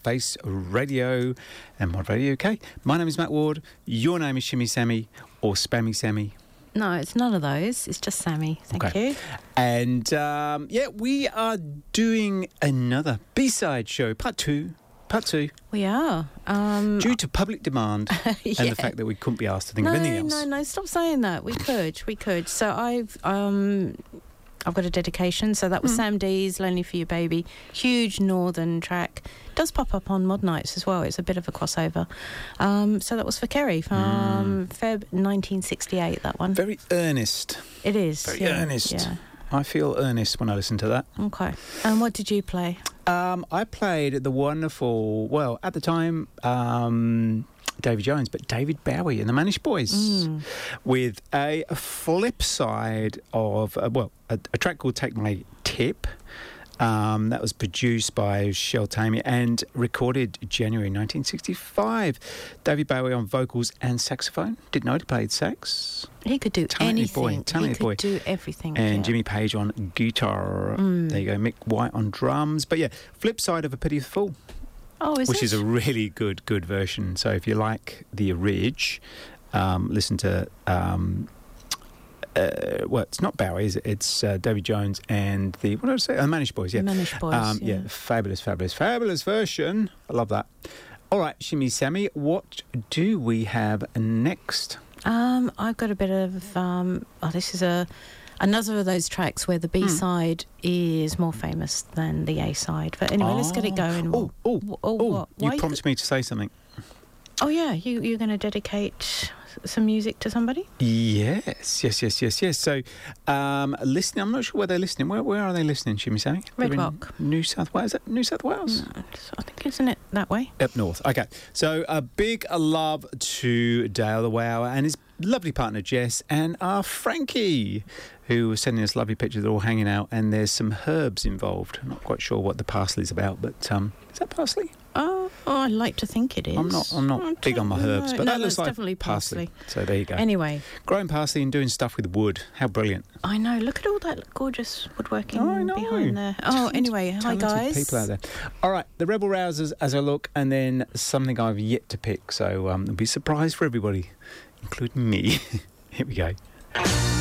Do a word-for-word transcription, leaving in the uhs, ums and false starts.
Face Radio and Mod Radio U K. My name is Matt Ward. Your name is Shimmy Sammy or Spammy Sammy. No, it's none of those. It's just Sammy. Thank okay. you. And, um, yeah, we are doing another B-side show, part two. Part two. We are. Um, Due to public demand yeah. and the fact that we couldn't be asked to think no, of anything else. No, no, stop saying that. We could. We could. So I've... Um, I've got a dedication, so that was mm. Sam Dees, Lonely for You Baby. Huge northern track. Does pop up on Mod Nights as well. It's a bit of a crossover. Um, so that was for Kerry from mm. February nineteen sixty-eight, that one. Very earnest. It is. Very yeah, earnest. Yeah. I feel earnest when I listen to that. Okay. And what did you play? Um, I played the wonderful, well, at the time... Um, Davy Jones, but David Bowie and the Manish Boys mm. with a, a flip side of, uh, well, a, a track called Take My Tip. Um, that was produced by Shel Tammy and recorded January nineteen sixty-five. David Bowie on vocals and saxophone. Didn't know he played sax. He could do talented anything. Boy, talented he could boy. do everything. And yeah. Jimmy Page on guitar. Mm. There you go. Mick White on drums. But yeah, flip side of A Pity Fool. Oh, is Which it? is a really good, good version. So if you like the orig, um, listen to... Um, uh, well, it's not Bowie, is it? It's uh, Davy Jones and the... What did I say? Oh, Manish Boys, yeah. Manish Boys, um, yeah. yeah. Fabulous, fabulous, fabulous version. I love that. All right, Shimmy Sammy, what do we have next? Um, I've got a bit of... Um, oh, this is a... Another of those tracks where the B-side mm. is more famous than the A-side. But anyway, oh. let's get it going. Oh, oh, oh, oh, what? you Why promised you... me to say something. Oh, yeah, you, you're going to dedicate some music to somebody? Yes, yes, yes, yes, yes. So, um, listening, I'm not sure where they're listening. Where where are they listening, Shimmy Sammy? Red Rock. New South Wales. Is that New South Wales? No, I think, isn't it that way? Up north. Okay. So, a big love to Dale the Wow and his lovely partner Jess and our Frankie, who was sending us lovely pictures. They're all hanging out, and there's some herbs involved. I'm not quite sure what the parsley's about, but um, is that parsley? Oh, oh, I like to think it is. I'm not. I'm not I big on my herbs, but no, that looks like definitely parsley. parsley. So there you go. Anyway, growing parsley and doing stuff with wood. How brilliant! I know. Look at all that gorgeous woodworking oh, I know. behind there. Oh, Talent, anyway, hi guys. People out there. All right, the Rebel Rousers as I look, and then something I've yet to pick. So um, it'll be a surprise for everybody, including me. Here we go.